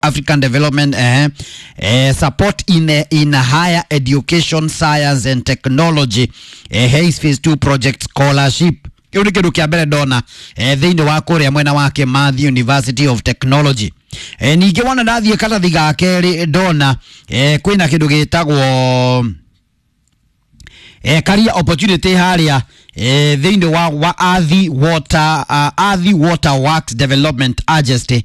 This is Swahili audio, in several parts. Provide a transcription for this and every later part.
African Development support in higher education, science and technology Hayes Phase 2 project scholarship. Kiu ni kindu kia mbere ndona thiini wa kuria mwena wake Mathi University of Technology. Ningi wona ndathie karathi gake ndona kwina kindu gitagwo career opportunity haria thiini wa Athi Water Works Development Agency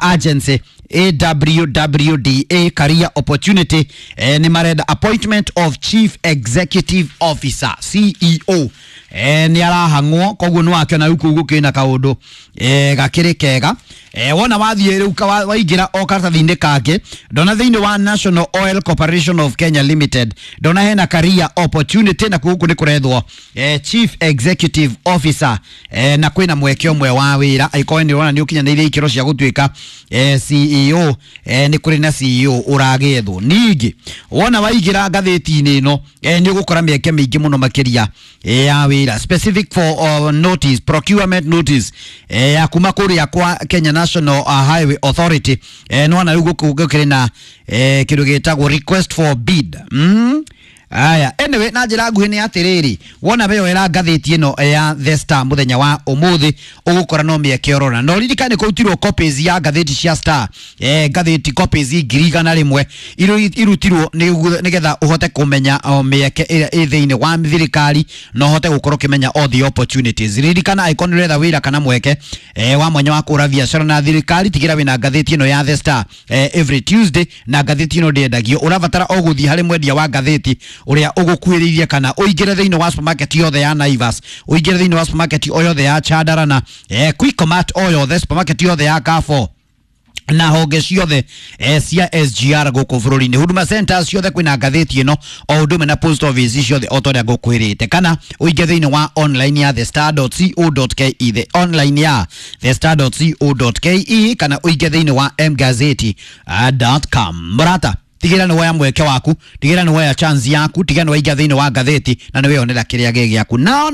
AWWDA career opportunity ni marenda appointment of Chief Executive Officer CEO ni arahangwo koguo no akiona ruku gukina kaundu gakiri kega wona wathie riu waingira o karatathinde kake ndona thiini wa National Oil Corporation of Kenya Limited ndona hena career opportunity na kuku ni kurethwo Chief Executive Officer na kwina mweke omwe wa wira aikoe ni wona ni ukinyanire ikiro cia gutuika CEO ni kuri na CEO uragethwo ningi wona waigira ngatheti-ini ino ni ugukora mieke mingi muno makiria ya wira specific for notice procurement notice ya kuma kuri ya kwa Kenya National Highway Authority no na gukire na kindu gitagwo request for bid aya anyway na njira nguhi ni atiriri wona beyo era ngatheti ino ya The Star muthenya wa umuthi ugukora no mieke orona no ririkane kuutirwo copies ya ngatheti cia Star ngatheti copies ngirigana rimwe irutirwo nigetha uhote kumenya mieke thiini wa thirikari no uhote gukorwo kimenya all the opportunities ririkana icon retha wira kana mweke wa mwanya wa kura biashara na thirikari tigira wina ngatheti ino ya The Star every Tuesday na ngatheti ino ndendagio urabatara oguthi hari mwendia wa ngatheti uria ugukwiririe kana uingire thiini wa supermarket yothe ya Naivas uingire thiini wa supermarket oyothe ya Chandarana Quickmart oyothe supermarket yothe ya Carrefour na honge ciothe cia SGR guku bururi-ini Huduma Centers ciothe kwina ngatheti ino o undume na post office ciothe otoria gukwirite kana uinge thiini wa online ya thestar.co.ke the online ya thestar.co.ke kana uinge thiini wa mgazeti.com murata tigira ni waya mweke waku tigira ni waya chance yaku tigira ni waiga thiini wa ngatheti na ni weyonera kiria giaku now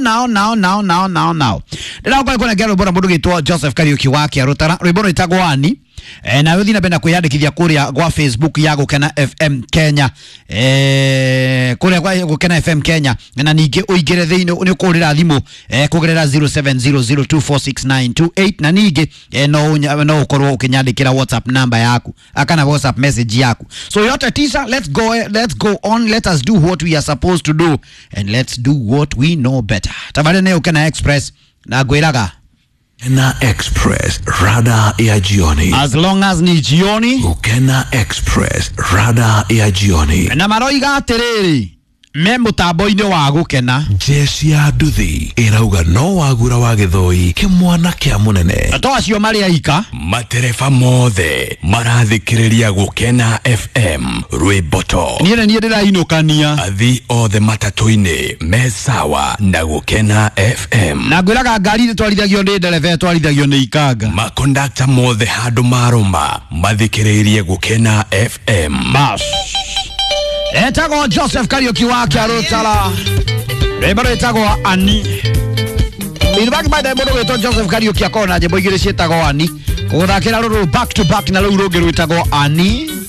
ndira kwa kuna gero bora mundu gitwa Joseph Kariuki wake arutara rwimbo itagwo Ani na wethi napenda kuyandikithia kuria kwa Facebook ya Gukena FM Kenya kuria kwa Gukena FM Kenya na ningi uingire thiini ni kurira thimu kugerera 0700246928 na ningi no ukorwo ukinyandikira WhatsApp number yaku akana WhatsApp message yaku so yote tisa let's go on let us do what we are supposed to do and let's do what we know better tabale ne Ukena Express na gwiraga Ukena Express rada ya jioni as long as ni jioni Ukena Express rada ya jioni na maroiga atiriri me mutambo-ini wa Gukena jesi ya nduthi irauga no wagura wa githoi kimwana kia munene to acio mari aika matereba mothe marathikiriria Gukena FM rwimboto niene ndirainukania athi othe matatu-ini mesawa na Gukena FM na gwiraga ngari twarithagio ni ndereva twarithagio ni ikanga makondakta mothe handu maruma mathikiririe Gukena FM bas etago Joseph Kariuki wake arutara rwimbo etagwo Ani Ilibaki baada mundo wetwa Joseph Kariuki akona nyimbo igiri cietagwo Ani kuguthakira ruru back to back na ruru rungi rwetagwo Ani